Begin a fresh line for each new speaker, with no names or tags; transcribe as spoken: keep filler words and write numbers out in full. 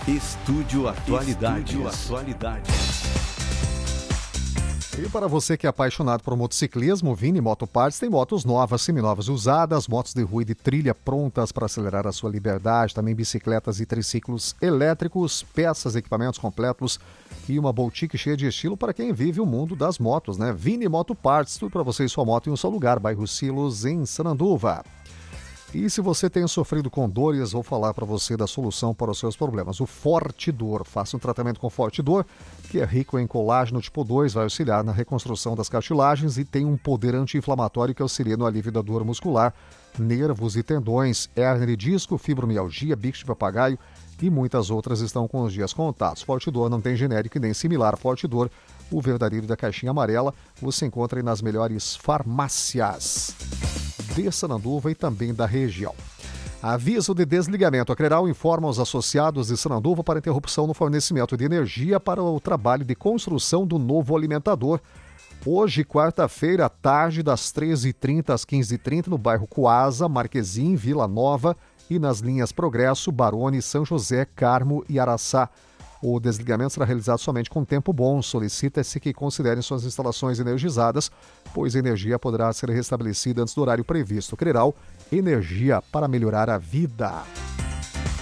Estúdio Atualidades. Estúdio Atualidades.
E para você que é apaixonado por motociclismo, Vini Moto Parts tem motos novas, seminovas e usadas, motos de rua e de trilha prontas para acelerar a sua liberdade, também bicicletas e triciclos elétricos, peças, equipamentos completos e uma boutique cheia de estilo para quem vive o mundo das motos, né? Vini Moto Parts, tudo para você e sua moto em um só lugar, bairro Silos, em Sananduva. E se você tem sofrido com dores, vou falar para você da solução para os seus problemas. O Fortidor. Faça um tratamento com Fortidor, que é rico em colágeno tipo dois, vai auxiliar na reconstrução das cartilagens e tem um poder anti-inflamatório que auxilia no alívio da dor muscular, nervos e tendões, hérnia de disco, fibromialgia, bico de papagaio e muitas outras estão com os dias contados. Fortidor não tem genérico e nem similar. Fortidor, o verdadeiro da caixinha amarela, você encontra aí nas melhores farmácias de Sananduva e também da região. Aviso de desligamento. A Creral informa os associados de Sananduva para interrupção no fornecimento de energia para o trabalho de construção do novo alimentador. Hoje, quarta-feira, à tarde, das treze e trinta às quinze e trinta, no bairro Coasa, Marquezim, Vila Nova e nas linhas Progresso, Barone, São José, Carmo e Araçá. O desligamento será realizado somente com tempo bom. Solicita-se que considerem suas instalações energizadas, pois a energia poderá ser restabelecida antes do horário previsto. Creral, energia para melhorar a vida.